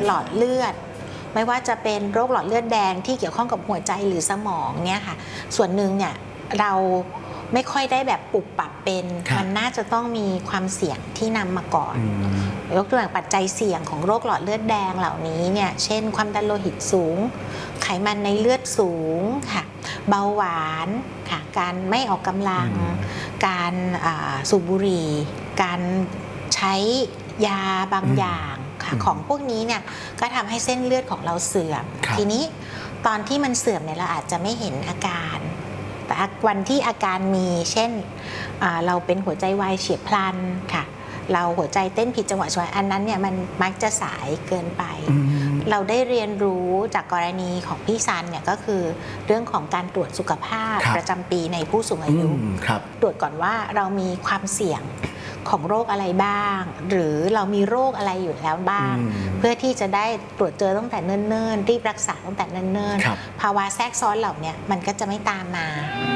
หลอดเลือดไม่ว่าจะเป็นโรคหลอดเลือดแดงที่เกี่ยวข้องกับหัวใจหรือสมองเนี่ยค่ะส่วนหนึ่งเนี่ยเราไม่ค่อยได้แบบปรับปรับเป็นมันน่าจะต้องมีความเสี่ยงที่นำมาก่อนยกตัวอย่างปัจจัยเสี่ยงของโรคหลอดเลือดแดงเหล่านี้เนี่ยเช่นความดันโลหิตสูงไขมันในเลือดสูงค่ะเบาหวานค่ะการไม่ออกกำลังการสูบบุหรี่การใช้ยาบางอย่างของพวกนี้เนี่ยก็ทำให้เส้นเลือดของเราเสื่อมทีนี้ตอนที่มันเสื่อมเนี่ยเราอาจจะไม่เห็นอาการแต่วันที่อาการมีเช่นเราเป็นหัวใจวายเฉียบพลันค่ะเราหัวใจเต้นผิดจังหวะช่วยอันนั้นเนี่ยมันมักจะสายเกินไปเราได้เรียนรู้จากกรณีของพี่ซันเนี่ยก็คือเรื่องของการตรวจสุขภาพประจำปีในผู้สูงอายุตรวจก่อนว่าเรามีความเสี่ยงของโรคอะไรบ้างหรือเรามีโรคอะไรอยู่แล้วบ้างเพื่อที่จะได้ตรวจเจอตั้งแต่เนิ่นๆรีบรักษาตั้งแต่เนิ่นๆภาวะแทรกซ้อนเหล่านี้มันก็จะไม่ตามมา